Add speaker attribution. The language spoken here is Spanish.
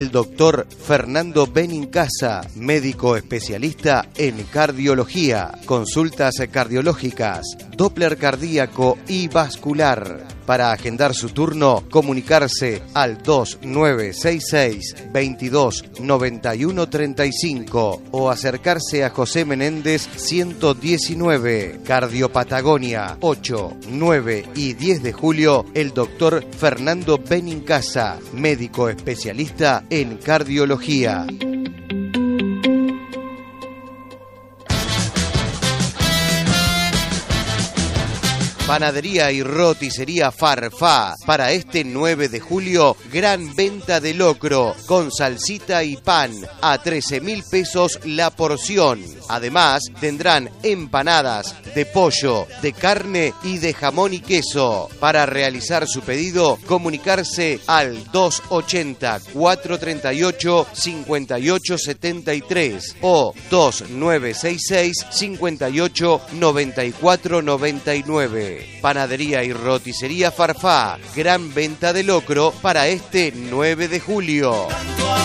Speaker 1: El doctor Fernando Benincasa, médico especialista en cardiología, consultas cardiológicas, Doppler cardíaco y vascular. Para agendar su turno, comunicarse al 2966 22 91 35 o acercarse a José Menéndez 119, Cardiopatagonia, 8, 9 y 10 de julio, el doctor Fernando Benincasa, médico especialista en cardiología. Panadería y roticería Farfá. Para este 9 de julio, gran venta de locro con salsita y pan a 13.000 pesos la porción. Además, tendrán empanadas de pollo, de carne y de jamón y queso. Para realizar su pedido, comunicarse al 280-438-5873 o 2966-589499. Panadería y roticería Farfá. Gran venta de locro para este 9 de julio.